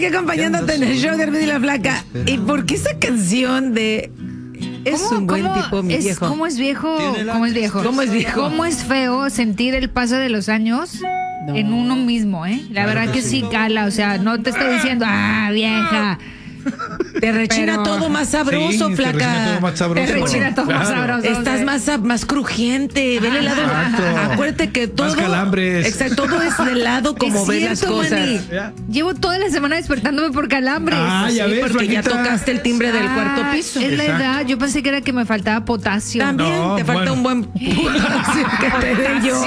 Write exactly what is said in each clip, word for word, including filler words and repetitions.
acompañándote en el show de Armida y la Flaca. ¿Y por qué esa canción de... Es un buen cómo tipo, mi es, viejo? ¿Cómo es viejo? ¿Cómo es viejo? ¿Cómo es viejo? ¿Cómo es feo sentir el paso de los años No. en uno mismo, eh? La Claro verdad que que sí. sí cala, o sea, no te estoy diciendo, ah, vieja. Te rechina Pero- todo más sabroso, Sí, te flaca. rechina todo más sabroso. Te rechina todo más Claro. sabroso. Estás sí. más, más crujiente. Ve el helado. Exacto. Acuérdate que todo. Más calambres. Exacto, todo es de lado como Es ves las cierto, cosas. Manny. Ya. Llevo toda la semana despertándome por calambres. Ah, ya Sí, ves, porque ya Flaquita. tocaste el timbre del Ah, cuarto piso. Es la Exacto. edad. Yo pensé que era que me faltaba potasio. También No, te falta bueno. un buen potasio que te dé yo.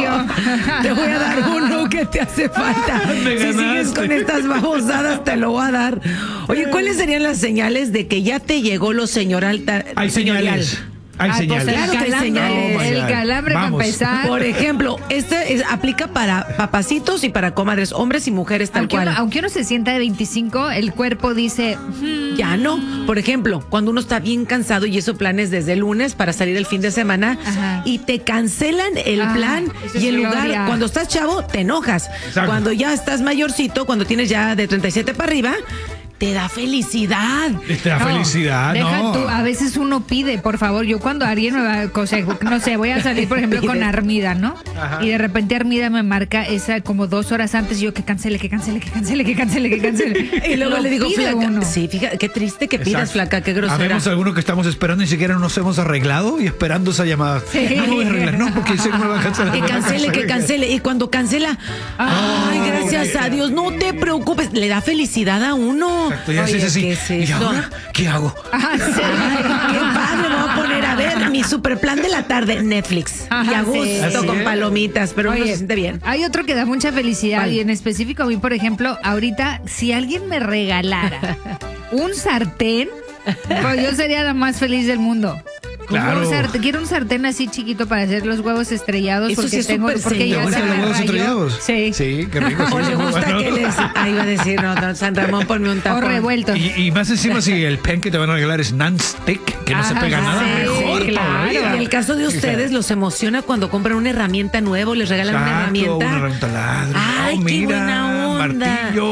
Te voy a dar uno que te hace falta. Me Si sigues ganaste. con estas babosadas, te lo voy a dar. Oye, ¿cuáles serían las señales de que ya te llegó lo señoral? ta- Hay señorial? señales. Hay Ah, pues señales. el Claro que hay calambre, señales. Oh, my el God. calambre para Vamos. empezar. Por ejemplo, este es- aplica para papacitos y para comadres, hombres y mujeres tal Aunque cual. uno, aunque uno se sienta de veinticinco, el cuerpo dice, "Hmm, Ya no. Por ejemplo, cuando uno está bien cansado y eso planes desde el lunes para salir el fin de semana Ajá. y te cancelan el Ah, plan eso y es en lugar, gloria. cuando estás chavo, te enojas. Exacto. Cuando ya estás mayorcito, cuando tienes ya de treinta y siete para arriba, te da felicidad. Te da no, felicidad, deja ¿no? tú, a veces uno pide, por favor, yo cuando alguien me va, o sea, no sé, voy a salir, por ejemplo, con Pide. Armida, ¿no? Ajá. Y de repente Armida me marca esa como dos horas antes y yo que cancele, que cancele, que cancele, que cancele, que cancele. Y luego Lo le digo, pide flaca. uno. Sí, fíjate, qué triste que pidas, Exacto. flaca, qué grosera. Habemos algunos que estamos esperando, ni siquiera nos hemos arreglado y esperando esa llamada. Sí. No me voy a arreglar, no, porque sé que me va a cancelar. Que cancele, que cancele. Y cuando cancela, ay, gracias a Dios, no te preocupes. Le da felicidad a uno. Exacto, ya Oye, haces así. ¿qué es ¿Y eso? ahora qué hago? Ah, sí. Ay, qué padre, me voy a poner a ver mi super plan de la tarde, Netflix. Ajá, y a sí. gusto, Así con es. palomitas, pero uno Oye, se siente bien. hay otro que da mucha felicidad ¿Cuál? y en específico a mí, por ejemplo, ahorita, si alguien me regalara un sartén, pues yo sería la más feliz del mundo. Claro. Un sartén- quiero un sartén así chiquito para hacer los huevos estrellados. Eso porque sí es tengo, súper porque ¿Te ya señora. se gustan me los huevos rayó. estrellados? Sí. Sí, qué rico. sí, O le son muy gusta buenos. que les... Ahí va a decir, no, no, San Ramón, ponme un O tapón. revuelto. Y, y más encima, si el pen que te van a regalar es non-stick, que no se Ajá, pega nada, sí, mejor claro. todavía. En el caso de ustedes, los emociona cuando compran una herramienta nueva o les regalan una Exacto, herramienta. una herramienta ladro. Ay, Oh, qué mira, buena onda. martillo.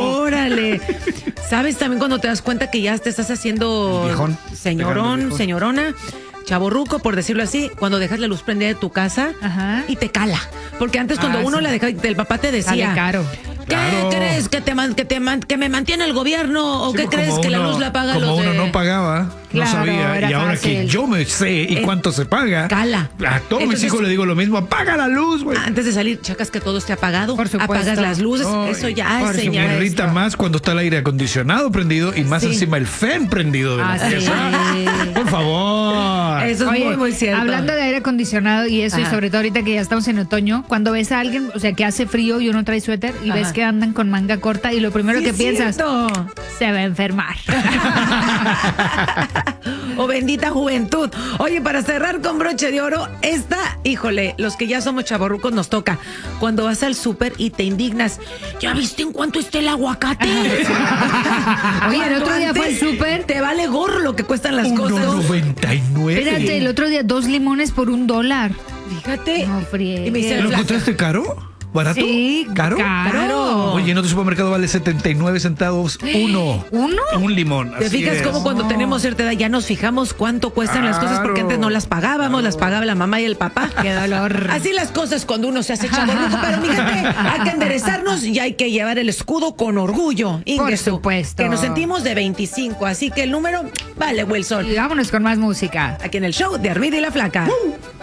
Órale. ¿Sabes también cuando te das cuenta que ya te estás haciendo Viejón. Pegando señorón, viejón. señorona, chavorruco, por decirlo así, cuando dejas la luz prendida de tu casa Ajá. y te cala? Porque antes cuando Ah, uno sí. la dejaba, el papá te decía, Sale caro. ¿qué Claro. crees que te man- que te man- que me mantiene el gobierno o Sí, qué pues, crees como que la uno- luz la paga como los uno de... no pagaba, Claro, no sabía, era y ahora fácil. que yo me sé y Eh, cuánto se paga, cala. a todos mis Entonces- hijos les digo lo mismo, apaga la luz, güey. Antes de salir, checas que todo esté apagado, Por supuesto. apagas las luces, No, eso y- ya por es Me señal. irrita más cuando está el aire acondicionado prendido y más Sí. encima el fan prendido de la Ah, sí. pieza. Por favor. Eso es Oye, muy, muy cierto. hablando de aire acondicionado y eso, Ajá. y sobre todo ahorita que ya estamos en otoño, cuando ves a alguien, o sea, que hace frío y uno trae suéter y ves Ajá. que andan con manga corta y lo primero Sí, que es piensas, cierto. se va a enfermar. O bendita juventud. Oye, para cerrar con broche de oro, esta, híjole, los que ya somos chavorrucos nos toca. Cuando vas al súper y te indignas, ¿ya viste en cuánto está el aguacate? Oye, el otro día fue al Antes súper. Te vale gorro lo que cuestan las uno cosas. noventa y nueve. Espérate, el otro día dos limones por un dólar. Fíjate. No friegues. Y me dice, ¿Lo flaca, encontraste caro? ¿Barato? Sí, ¿Caro? caro. Oye, en otro supermercado vale setenta y nueve centavos uno. ¿Uno? Un limón. ¿Te así fijas es. cómo cuando No. tenemos cierta edad ya nos fijamos cuánto cuestan las cosas? Porque antes no las pagábamos, las pagaba la mamá y el papá. Qué dolor. Así las cosas cuando uno se hace chavorruco, pero fíjate, hay que enderezarnos y hay que llevar el escudo con orgullo. Ingreso, supuesto. Que nos sentimos de veinticinco, así que el número vale, Wilson. Y vámonos con más música. Aquí en el show de Armida y la Flaca.